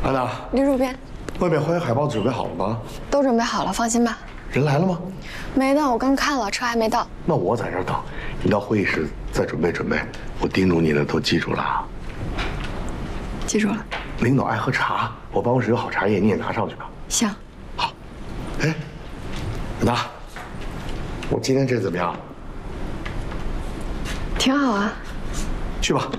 安娜， 李主编， 外面欢迎海报准备好了吗？ 都准备好了，放心吧。 人来了吗？ 没到，我刚看了，车还没到。 那我在这儿等，你到会议室再准备准备。我叮嘱你的都记住了啊。 记住了。 领导爱喝茶，我办公室有好茶叶，你也拿上去吧。 行。 好。哎，安娜，我今天这怎么样？ 挺好啊。 去吧。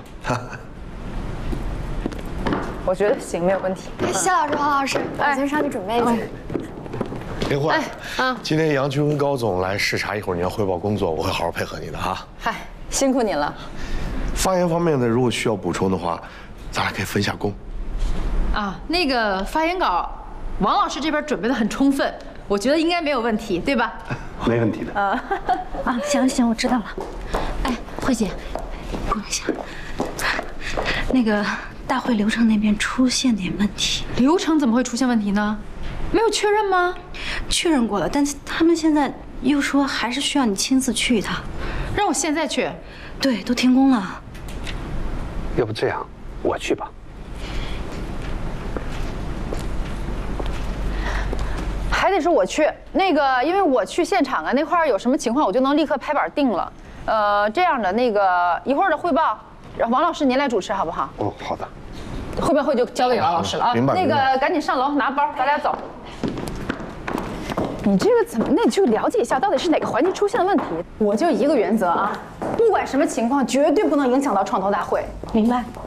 我觉得行，没有问题。 谢老师、黄老师，我先上去准备一下。 林慧，今天杨军跟高总来视察，一会儿你要汇报工作，我会好好配合你的啊。 嗨，辛苦你了。 发言方面呢，如果需要补充的话，咱俩可以分下工。 啊，那个发言稿，王老师这边准备的很充分，我觉得应该没有问题，对吧？ 没问题的。 行，我知道了。哎，慧姐，等一下，那个大会流程那边出现点问题。 流程怎么会出现问题呢？没有确认吗？ 确认过了，但是他们现在又说还是需要你亲自去一趟。 让我现在去？ 对，都停工了。 要不这样，我去吧。 还得是我去，那个，因为我去现场啊，那块儿有什么情况，我就能立刻拍板定了。这样的，那个一会儿的汇报，让王老师您来主持好不好？ 哦，好的。 汇报会就交给王老师了啊。 明白。 那个赶紧上楼拿包，咱俩走。你这个怎么？那你去了解一下，到底是哪个环节出现了问题？我就一个原则啊，不管什么情况，绝对不能影响到创投大会。 明白。